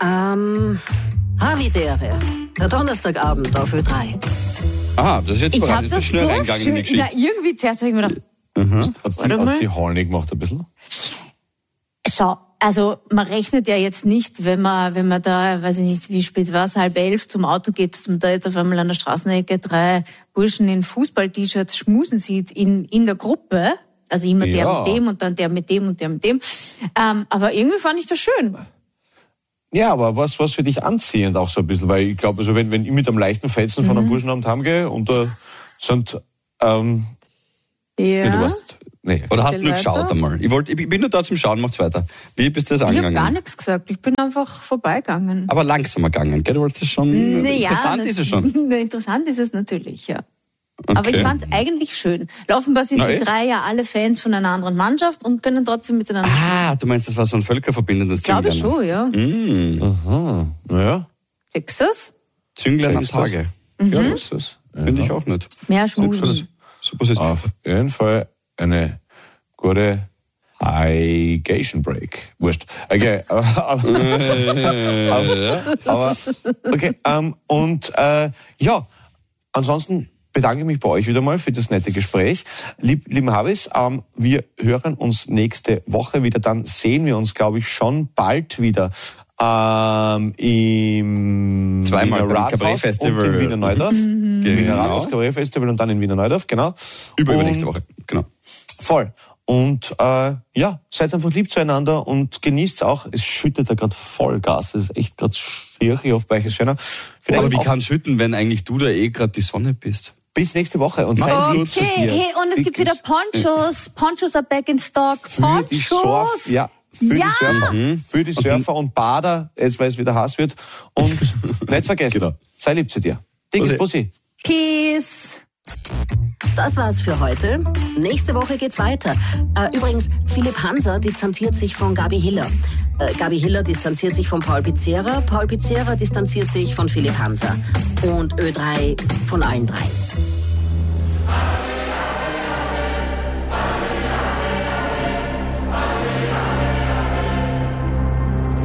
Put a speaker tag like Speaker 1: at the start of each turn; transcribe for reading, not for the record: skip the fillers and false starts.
Speaker 1: Havidere. Der Donnerstagabend auf Ö3.
Speaker 2: Aha, das ist jetzt relativ schnell reingegangen in die Geschichte.
Speaker 3: Na, irgendwie zuerst habe ich mir gedacht,
Speaker 4: Hast die Hall nicht gemacht ein bisschen?
Speaker 3: schau, also man rechnet ja jetzt nicht, wenn man da, weiß ich nicht, wie spät war es, 10:30 zum Auto geht, dass man da jetzt auf einmal an der Straßenecke 3 Burschen in Fußball-T-Shirts schmusen sieht in der Gruppe. Also immer der mit dem und dann der mit dem und der mit dem. Aber irgendwie fand ich das schön.
Speaker 4: Ja, aber was für dich anziehend auch so ein bisschen, weil ich glaube, also wenn ich mit einem leichten Fetzen von einem Burschenabend heimgehe und da sind,
Speaker 3: Ja.
Speaker 4: du warst, nee.
Speaker 2: Oder hast du nur geschaut einmal? Ich bin nur da zum Schauen, macht's weiter. Wie bist du das
Speaker 3: Ich habe
Speaker 2: angegangen?
Speaker 3: gar nichts gesagt, ich bin einfach vorbeigegangen.
Speaker 2: Aber langsamer gegangen, gell? Du wolltest das schon, interessant ist es schon.
Speaker 3: Interessant ist es natürlich, ja.
Speaker 2: Okay.
Speaker 3: Aber ich fand es eigentlich schön. Offenbar sind die 3 ja alle Fans von einer anderen Mannschaft und können trotzdem miteinander spielen.
Speaker 2: Ah, du meinst, das war so ein völkerverbindendes
Speaker 3: Ich glaube
Speaker 2: Zünglein?
Speaker 3: schon, ja.
Speaker 4: Aha, naja.
Speaker 3: Texas?
Speaker 2: Zünglein am
Speaker 4: Checkst das?
Speaker 2: Tage.
Speaker 4: Ja, das ist das.
Speaker 2: Finde ich auch nicht.
Speaker 3: Mehr schmusen.
Speaker 2: Super süß.
Speaker 4: Auf jeden Fall eine gute Higation Break. Wurscht. Okay. Aber okay. Ja, ansonsten bedanke ich mich bei euch wieder mal für das nette Gespräch. Lieben Habis, wir hören uns nächste Woche wieder. Dann sehen wir uns, glaube ich, schon bald wieder im
Speaker 2: Zweimal
Speaker 4: Wiener
Speaker 2: beim
Speaker 4: Rathaus
Speaker 2: Cabaret-Festival.
Speaker 4: und in Wiener Neudorf. Wiener Rathaus,
Speaker 2: Genau.
Speaker 4: Cabaret Festival und dann in Wiener Neudorf, genau.
Speaker 2: Übernächste Woche, genau.
Speaker 4: Voll. Und seid einfach lieb zueinander und genießt auch. Es schüttet da gerade Vollgas. Es ist echt gerade schier. Ich hoffe, bei euch ist schöner. Vielleicht
Speaker 2: Aber wie
Speaker 4: auch
Speaker 2: kann schütten, wenn eigentlich du da gerade die Sonne bist?
Speaker 4: bis nächste Woche. Und seid lieb zu
Speaker 3: Okay,
Speaker 4: dir.
Speaker 3: hey, und es gibt wieder Ponchos. Ponchos are back in stock.
Speaker 4: Für die
Speaker 3: Ponchos!
Speaker 4: die Surfer. Für die Surfer und Bader, jetzt weil es wieder heiß wird. Und nicht vergessen,
Speaker 2: Genau.
Speaker 4: sei lieb zu dir. Dickes
Speaker 2: Bussi.
Speaker 4: Bussi.
Speaker 3: Kiss!
Speaker 1: Das war's für heute. Nächste Woche geht's weiter. Übrigens, Philipp Hanser distanziert sich von Gabi Hiller. Gabi Hiller distanziert sich von Paul Pizzera. Paul Pizzera distanziert sich von Philipp Hanser. Und Ö3 von allen 3.